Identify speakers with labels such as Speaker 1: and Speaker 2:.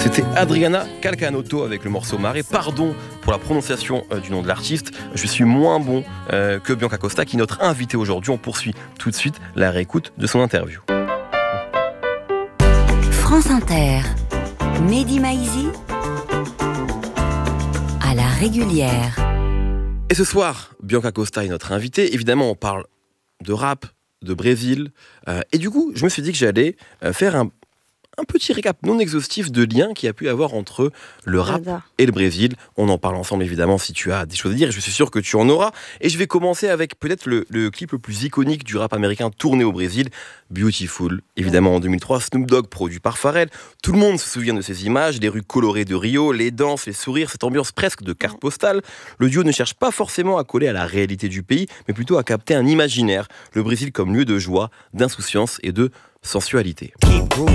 Speaker 1: C'était Adriana Calcanotto avec le morceau Marée. Pardon pour la prononciation du nom de l'artiste. Je suis moins bon que Bianca Costa, qui est notre invitée aujourd'hui. On poursuit tout de suite la réécoute de son interview.
Speaker 2: France Inter, Mehdi Maizi, à la régulière.
Speaker 1: Et ce soir, Bianca Costa est notre invitée. Évidemment, on parle de rap, de Brésil. Et du coup, je me suis dit que j'allais faire un petit récap non exhaustif de liens qu'il y a pu avoir entre le rap et le Brésil. On en parle ensemble, évidemment, si tu as des choses à dire. Je suis sûr que tu en auras. Et je vais commencer avec peut-être le clip le plus iconique du rap américain tourné au Brésil, Beautiful. Évidemment, en 2003, Snoop Dogg, produit par Pharrell. Tout le monde se souvient de ces images, les rues colorées de Rio, les danses, les sourires, cette ambiance presque de carte postale. Le duo ne cherche pas forcément à coller à la réalité du pays, mais plutôt à capter un imaginaire. Le Brésil comme lieu de joie, d'insouciance et de sensualité.
Speaker 3: Keep grooving,